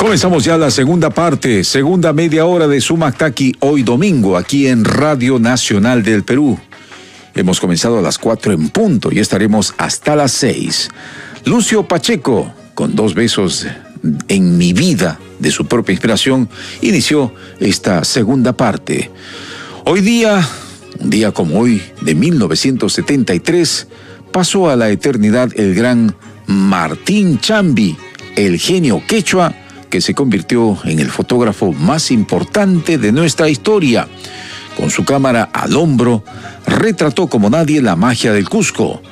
Comenzamos ya la segunda parte, segunda media hora de Sumactaqui, hoy domingo, aquí en Radio Nacional del Perú. Hemos comenzado a las 4 en punto y estaremos hasta las 6. Lucio Pacheco, con 2 besos en mi vida de su propia inspiración, inició esta segunda parte. Hoy día, un día como hoy, de 1973, pasó a la eternidad el gran Martín Chambi, el genio quechua, que se convirtió en el fotógrafo más importante de nuestra historia. Con su cámara al hombro, retrató como nadie la magia del Cusco,